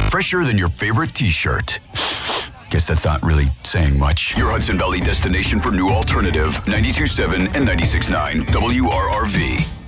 Fresher than your favorite t-shirt. Guess that's not really saying much. Your Hudson Valley destination for new alternative. 92.7 and 96.9 WRRV.